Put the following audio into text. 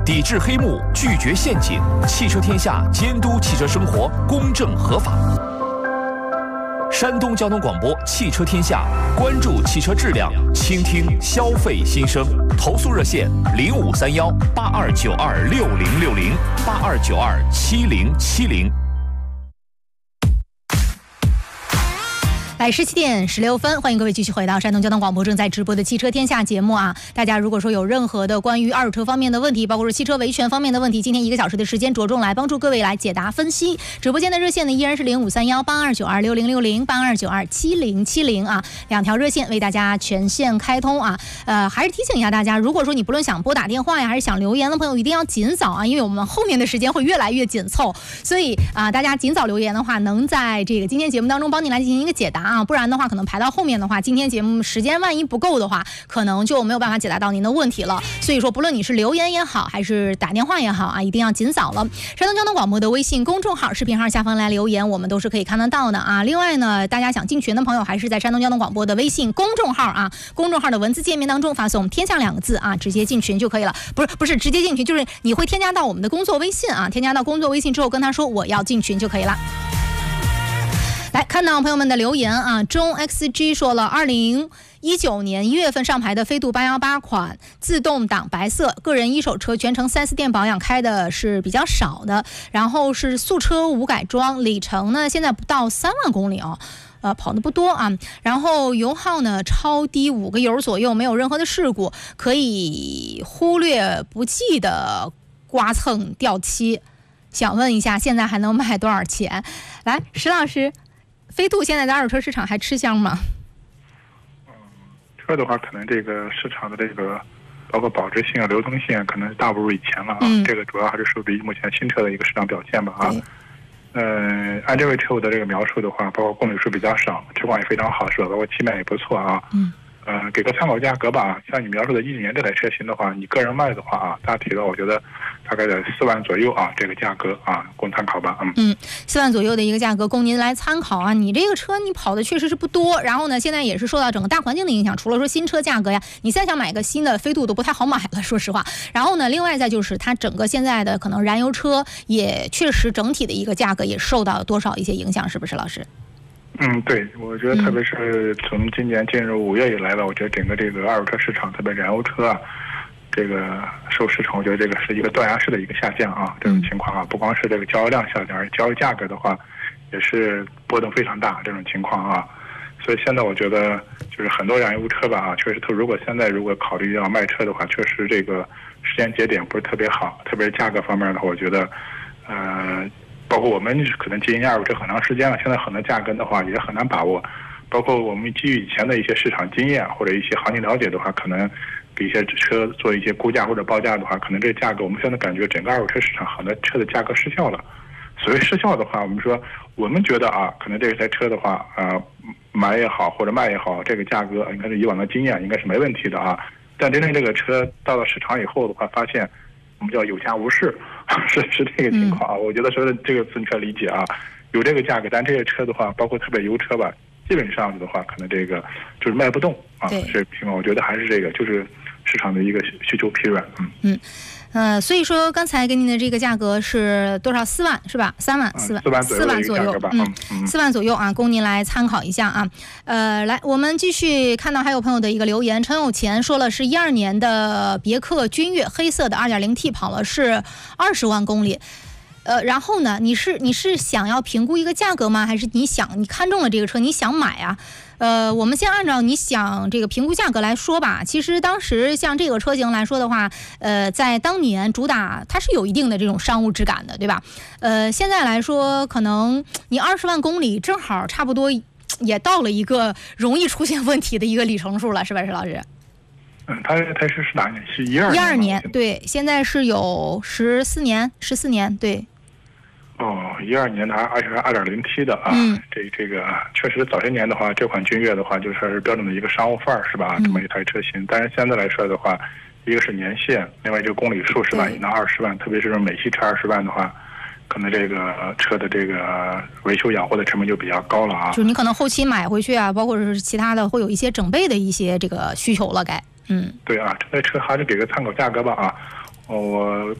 抵制黑幕，拒绝陷阱，汽车天下监督汽车生活公正合法。山东交通广播汽车天下，关注汽车质量，倾听消费心声。投诉热线05318292606082927070。 17点16分，欢迎各位继续回到山东交通广播正在直播的汽车天下节目啊！大家如果说有任何的关于二手车方面的问题，包括是汽车维权方面的问题，今天1个小时的时间着重来帮助各位来解答分析。直播间的热线呢依然是05318292606082927070啊，两条热线为大家全线开通啊。还是提醒一下大家，如果说你不论想拨打电话呀，还是想留言的朋友，一定要尽早啊，因为我们后面的时间会越来越紧凑，所以大家尽早留言的话，能在这个今天节目当中帮你来进行一个解答。不然的话可能排到后面的话，今天节目时间万一不够的话，可能就没有办法解答到您的问题了。所以说不论你是留言也好，还是打电话也好啊，一定要尽早了。山东交通广播的微信公众号、视频号下方来留言，我们都是可以看得到的啊。另外呢，大家想进群的朋友，还是在山东交通广播的微信公众号啊，公众号的文字界面当中发送天下2个字啊，直接进群就可以了。不是直接进群，就是你会添加到我们的工作微信啊，添加到工作微信之后跟他说我要进群就可以了。来看到朋友们的留言啊，中 XG 说了，2019年1月份上牌的飞度818款自动挡白色个人一手车，全程4S店保养开的是比较少的，然后是素车无改装，里程呢现在不到3万公里哦。跑的不多啊，然后油耗呢超低，5个油左右，没有任何的事故，可以忽略不计的刮蹭掉漆。想问一下，现在还能卖多少钱？来，石老师，飞度现在的二手车市场还吃香吗？ 车的话，可能这个市场的这个包括保值性、流通性，可能大不如以前了啊。这个主要还是受制于目前新车的一个市场表现吧啊。按这位车友的这个描述的话，包括公里数比较少，车况也非常好，是吧？包括漆面也不错啊。给个参考价格吧。像你描述的19年这台车型的话，你个人卖的话啊，大体的我觉得大概在4万左右啊，这个价格啊，供参考吧。 4万左右的一个价格供您来参考啊。你这个车你跑的确实是不多，然后呢，现在也是受到整个大环境的影响，除了说新车价格呀，你再想买个新的飞度都不太好买了，说实话。然后呢，另外再就是它整个现在的可能燃油车也确实整体的一个价格也受到多少一些影响，是不是老师？ 对，我觉得特别是从今年进入5月以来吧，我觉得整个这个二手车市场，特别燃油车啊，这个受市场，我觉得这个是一个断崖式的一个下降啊，这种情况啊，不光是这个交易量下降，而交易价格的话也是波动非常大这种情况啊。所以现在我觉得就是很多燃油车吧啊，确实如果考虑要卖车的话，确实这个时间节点不是特别好，特别是价格方面的话，我觉得包括我们可能经营二手车很长时间了，现在很多价格的话也很难把握。包括我们基于以前的一些市场经验或者一些行情了解的话，可能给一些车做一些估价或者报价的话，可能这个价格我们现在感觉整个二手车市场很多车的价格失效了。所谓失效的话，我们觉得啊，可能这台车的话买也好或者卖也好，这个价格应该是以往的经验应该是没问题的啊。但真正这个车到了市场以后的话，发现我们叫有价无市，是这个情况啊。我觉得说的这个词你可以理解啊，有这个价格，但这些车的话，包括特别油车吧，基本上的话，可能这个就是卖不动啊。这情况我觉得还是这个就是市场的一个需求疲软。 所以说刚才给你的这个价格是多少？4万是吧？4万左右吧。4万左右啊，供您来参考一下啊。来，我们继续看到还有朋友的一个留言，陈有钱说了是12年的别克君越黑色的 2.0T 跑了是20万公里。然后呢，你是想要评估一个价格吗？还是你看中了这个车，你想买啊？我们先按照你想这个评估价格来说吧。其实当时像这个车型来说的话，在当年主打它是有一定的这种商务质感的，对吧？现在来说，可能你20万公里正好差不多也到了一个容易出现问题的一个里程数了，是吧，石老师？ 它是哪年？是12 年，对，现在是有14年，对。 12年的而且是 2.0T 的啊，这个确实早些年的话，这款君越的话就是标准的一个商务范儿，是吧？这么一台车型，但是现在来说的话，一个是年限，另外就公里数10万以内20万，特别是美系车20万的话，可能这个车的这个维修养护的成本就比较高了啊。 就是你可能后期买回去啊，包括是其他的，会有一些整备的一些这个需求了该。 对啊，这台车还是给个参考价格吧啊。我